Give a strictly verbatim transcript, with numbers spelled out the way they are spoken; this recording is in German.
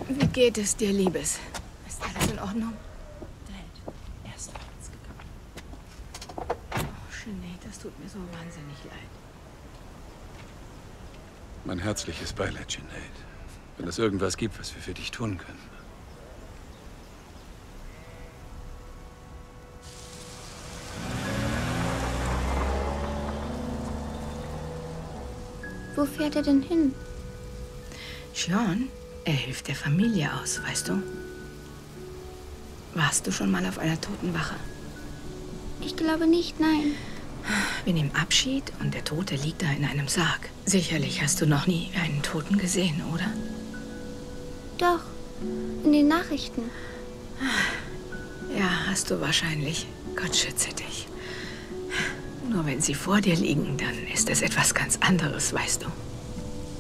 Wie geht es dir, Liebes? Ist alles in Ordnung? Dad, er ist verletzt gegangen. Oh, Sinead, das tut mir so wahnsinnig leid. Mein herzliches Beileid, Sinead. Wenn es irgendwas gibt, was wir für dich tun können. Wo fährt er denn hin? Sean, er hilft der Familie aus, weißt du? Warst du schon mal auf einer Totenwache? Ich glaube nicht, nein. Wir nehmen Abschied und der Tote liegt da in einem Sarg. Sicherlich hast du noch nie einen Toten gesehen, oder? Doch, in den Nachrichten. Ja, hast du wahrscheinlich. Gott schütze dich. Nur wenn sie vor dir liegen, dann ist es etwas ganz anderes, weißt du.